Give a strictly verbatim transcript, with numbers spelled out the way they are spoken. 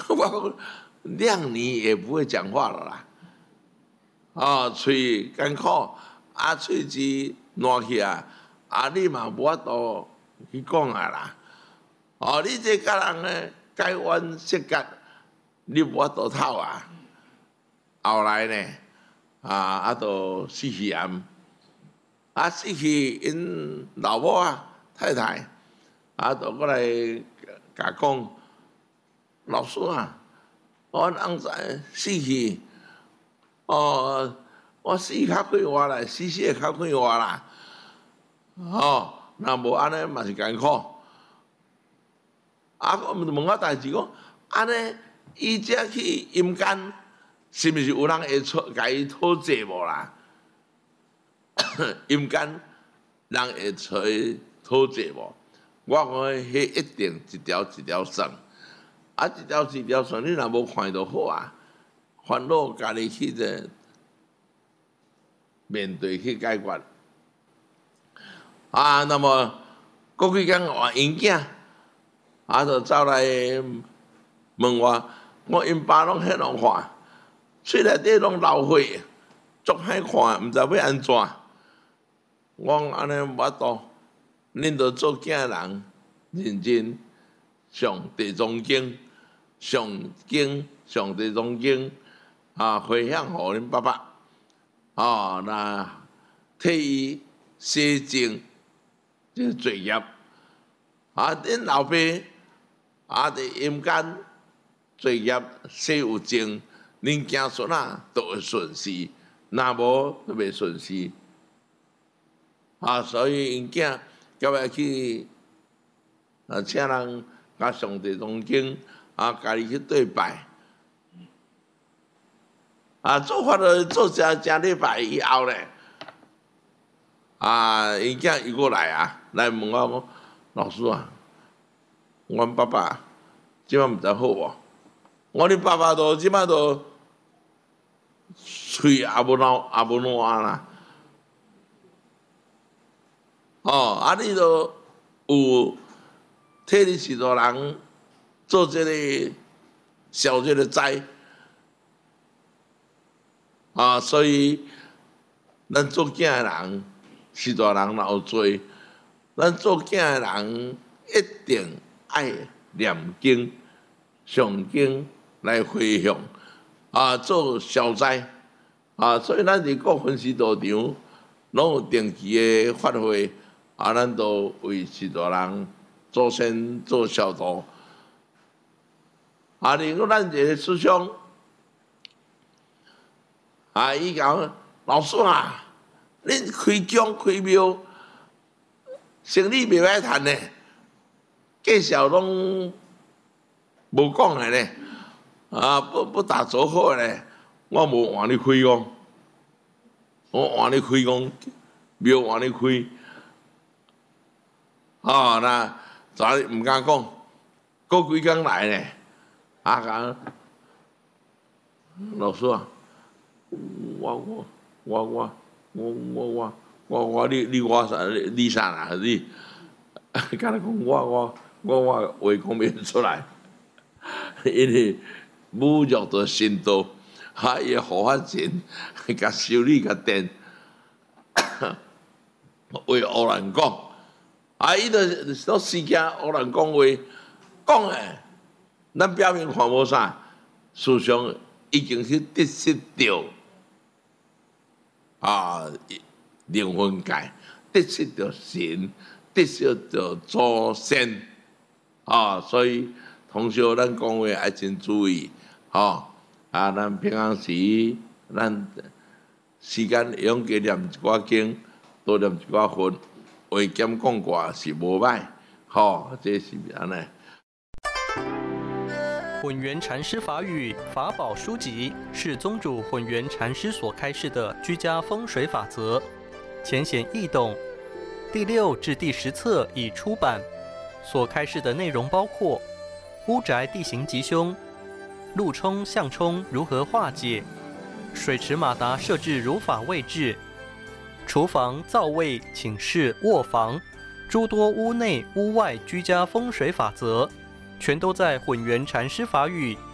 我两年也不会讲话了啦。哦，嘴艰苦，啊，喙齿烂去啊，啊，你嘛无法度去讲啊啦。哦，你这甲人咧改弯设角，你无法度透啊。后来呢，啊，啊，都死去癌，啊，死去因老母啊太太，啊，都过来甲讲，老师啊，我人在死去。哦，我死较快活啦，死死会较快活啦。哦，若无安尼嘛是艰苦。啊，我问我代志讲，安尼伊只去阴间，是毋是有人会讨甲伊讨债无啦？阴间人会找伊讨债无？我讲迄一定一条一条算，啊一条一条算，你若无看就好啊。烦恼家己去者面对去解决。啊，那么过几天换因囝，啊，就走来问我，我因爸拢迄样看，喙内底拢流血，足歹看，毋知要安怎。我讲安尼无法度，恁着做囝人认真上地藏经，上经上地藏经。啊，回向互恁爸爸，哦，那替伊洗净这罪业。啊，恁老爸啊，伫阴间罪业洗有净，恁子孙啊都会顺遂，若无都袂顺遂。啊，所以因囝叫来去啊，请人甲上帝诵经，啊，家己去对拜。啊，做法了做正正礼拜以后咧，啊，因囝伊过来啊，来问我讲，老师啊，阮爸爸即摆毋知好无？我恁爸爸都即摆都喙也无老也无烂啦。哦，啊，你都有替你许多人做这个消这个灾。啊，所以咱做囝的人，许多人老做，咱做囝的人一定爱念经、上经来回向，啊，做消灾，啊，所以咱伫国分寺道场拢有定期的法会，啊，咱都为许多人祖先做消毒，啊，另外咱一个师兄。啊！伊讲老师啊，恁开讲开庙，生意袂歹趁呢，介绍拢无讲的呢，啊不不打折扣的呢，我无换你开讲，我换你开讲，庙换你开，啊那昨日毋敢讲，过几工来呢，啊讲老师啊。我我我我我我我我我你你我啥你啥啦你？敢若讲我我我我话讲袂出来，因为侮辱到神道，哈伊护法神，甲修理甲电，为胡乱讲，啊伊著都死惊胡乱讲话，讲诶，咱表面看无啥，事实上已经去得失着。啊，灵魂界得失着神，得失着祖先，啊，所以通常咱讲话爱真注意，吼、啊，咱平常时咱时间会用加念一寡经，多念一寡佛，话减讲寡是无歹，吼、这是安尼。 混元禅师法语法宝书籍是宗主混元禅师所开示的居家风水法则，浅显易懂。第六至第十册已出版，所开示的内容包括屋宅地形吉凶、路冲向冲如何化解、水池马达设置如法位置、厨房、灶位、寝室、卧房诸多屋内屋外居家风水法则。全都在混元禅师法语